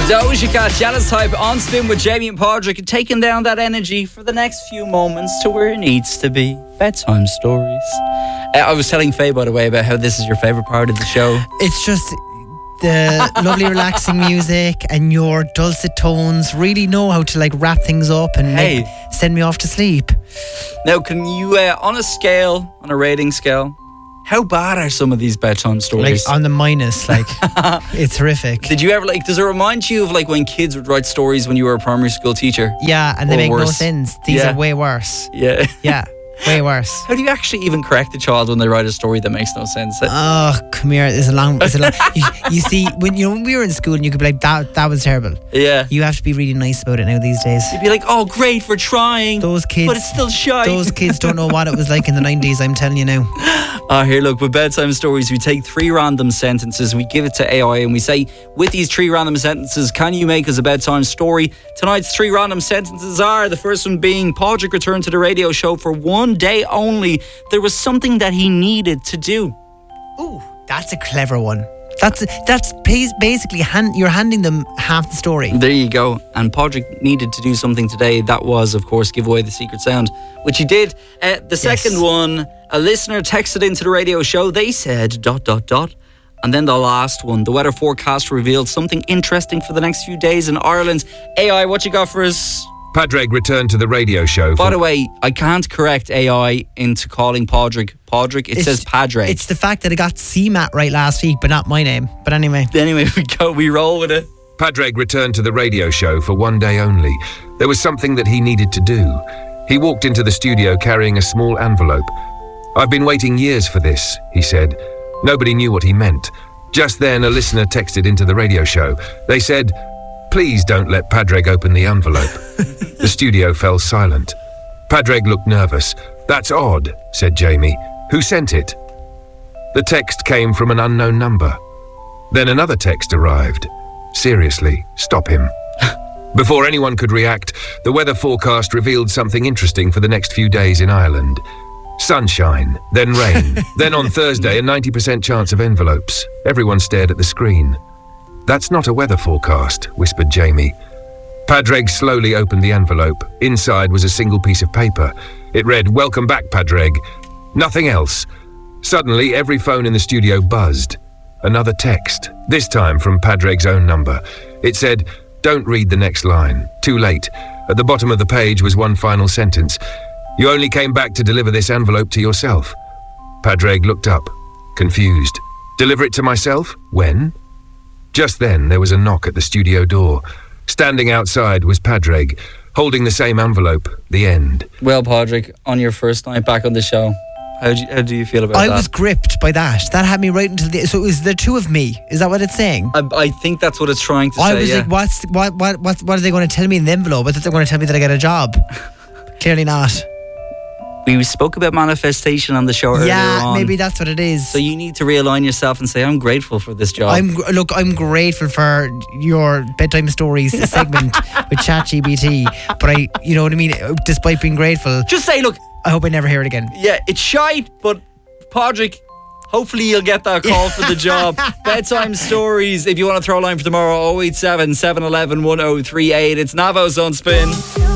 Doja Cat, Jealous Type on Spin with Jamie and Padraig, taking down that energy for the next few moments to where it needs to be. Bedtime stories. I was telling Faye, by the way, about how this is your favourite part of the show. It's just the lovely relaxing music and your dulcet tones really know how to like wrap things up and send me off to sleep. Now, can you, on a rating scale, how bad are some of these bedtime stories? Like on the minus, like it's horrific. Did you ever does it remind you of like when kids would write stories when you were a primary school teacher? Yeah, and they make worse? no sense. These are way worse. Yeah. Yeah. Way worse. How do you actually even correct a child when they write a story that makes no sense? Oh, come here. It's a long. You see, when we were in school and you could be like, that was terrible. Yeah. You have to be really nice about it now these days. You'd be like, oh, great for trying. Those kids. But it's still shy. Those kids don't know what it was like in the 90s, I'm telling you now. Here, look, with bedtime stories, we take 3 random sentences, we give it to AI, and we say, with these 3 random sentences, can you make us a bedtime story? Tonight's 3 random sentences are, the first one being, Padraig returned to the radio show for one day only. There was something that he needed to do. Ooh, that's a clever one. That's basically you're handing them half the story. There you go. And Padraig needed to do something today. That was, of course, give away the secret sound, which he did. The second one, a listener texted into the radio show. They said ... And then the last one, the weather forecast revealed something interesting for the next few days in Ireland. AI, what you got for us? Padraig returned to the radio show. By the way, I can't correct AI into calling Padraig. It says Padraig. It's the fact that I got CMAT right last week, but not my name. But anyway. We roll with it. Padraig returned to the radio show for one day only. There was something that he needed to do. He walked into the studio carrying a small envelope. I've been waiting years for this, he said. Nobody knew what he meant. Just then, a listener texted into the radio show. They said, please don't let Padraig open the envelope. The studio fell silent. Padraig looked nervous. That's odd, said Jamie. Who sent it? The text came from an unknown number. Then another text arrived. Seriously, stop him. Before anyone could react, the weather forecast revealed something interesting for the next few days in Ireland. Sunshine, then rain, then on Thursday a 90% chance of envelopes. Everyone stared at the screen. That's not a weather forecast, whispered Jamie. Padraig slowly opened the envelope. Inside was a single piece of paper. It read, welcome back, Padraig. Nothing else. Suddenly, every phone in the studio buzzed. Another text, this time from Padraig's own number. It said, don't read the next line. Too late. At the bottom of the page was one final sentence. You only came back to deliver this envelope to yourself. Padraig looked up, confused. Deliver it to myself? When? Just then, there was a knock at the studio door. Standing outside was Padraig, holding the same envelope, the end. Well, Padraig, on your first night back on the show, how do you feel about that? I was gripped by that. That had me right until so it was the two of me. Is that what it's saying? I think that's what it's trying to say. I was like, what are they going to tell me in the envelope? I thought they were going to tell me that I get a job. Clearly not. We spoke about manifestation on the show earlier on. Yeah, maybe that's what it is. So you need to realign yourself and say, I'm grateful for this job. I'm grateful for your bedtime stories segment with ChatGPT. But you know what I mean? Despite being grateful. Just say, look. I hope I never hear it again. Yeah, it's shite, but Padraig, hopefully you'll get that call for the job. Bedtime stories. If you want to throw a line for tomorrow, 087 711 1038. It's Navos on Spin.